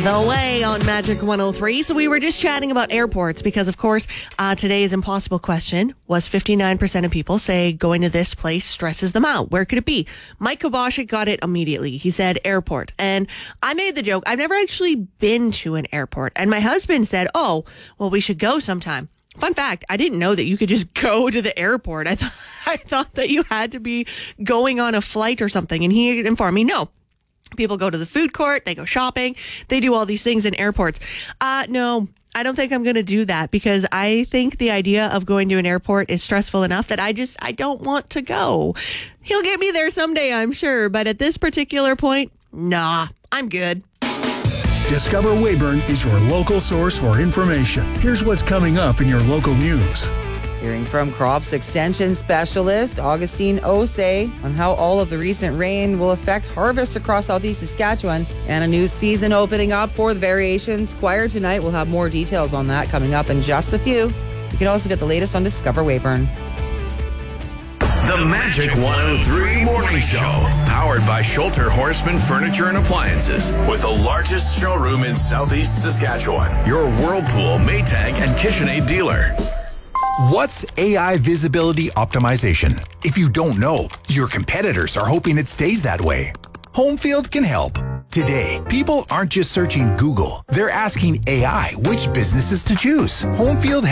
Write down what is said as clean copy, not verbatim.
The Way on Magic 103. So we were just chatting about airports because, of course, today's impossible question was 59% of people say going to this place stresses them out. Where could it be? Mike Koboshik got it immediately. He said airport. And I made the joke. I've never actually been to an airport. And my husband said, oh, well, we should go sometime. Fun fact, I didn't know that you could just go to the airport. I thought that you had to be going on a flight or something. And he informed me, no. People go to the food court, they go shopping, they do all these things in airports. No, I don't think I'm going to do that because I think the idea of going to an airport is stressful enough that I don't want to go. He'll get me there someday, I'm sure. But at this particular point, nah, I'm good. Discover Weyburn is your local source for information. Here's what's coming up in your local news. Hearing from Crops Extension Specialist Augustine Osei on how all of the recent rain will affect harvests across southeast Saskatchewan and a new season opening up for the Variations Choir tonight. We'll have more details on that coming up in just a few. You can also get the latest on Discover Weyburn. The Magic 103 Morning Show, powered by Schulter Horseman Furniture and Appliances, with the largest showroom in southeast Saskatchewan. Your Whirlpool, Maytag, and KitchenAid dealer. What's AI visibility optimization? If you don't know, your competitors are hoping it stays that way. Homefield can help. Today, people aren't just searching Google. They're asking AI which businesses to choose. Homefield